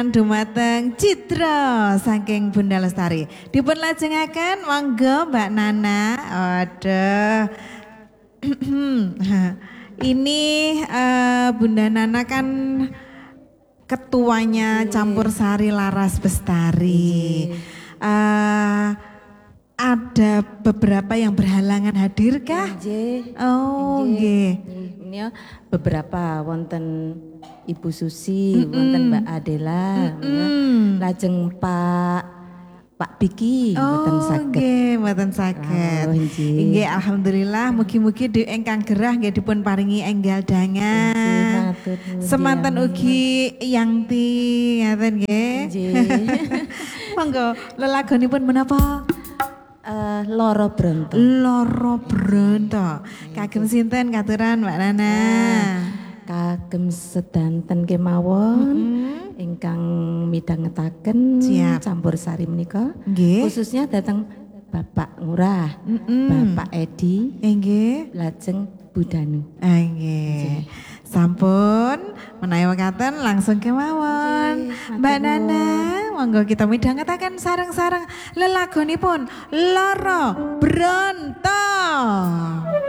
Dumateng Citra saking Bunda Lestari. Dipun lajengaken monggo Mbak Nana. Aduh. Ini Bunda Nana kan ketuanya Campur Sari Laras Bestari. Ada beberapa yang berhalangan hadir kah? Oh, nggih. Ini beberapa wonten Ibu Susi, wonten Mbak Adela, lajeng Pak Biki, mboten saged. Nggih, mboten saged. Nggih, alhamdulillah mugi-mugi ingkang gerah nggih dipun paringi enggal dangan. Semanten ugi Yangti ngaten nggih. Monggo lelagonipun menapa? Loro Bronto. Loro Bronto. Kagem sinten katuran Mbak Nana? Kagem sedanten kemawon ingkang midhangetaken Campur Sari menika. Khususnya datang Bapak Ngurah, Bapak Edi, nggih, lajeng Bu Danu. Nggih. Sampun menawi wekaten langsung kemawon. Mbak Nana, monggo kita midhangetaken sareng-sareng lelagonipun Loro Bronto.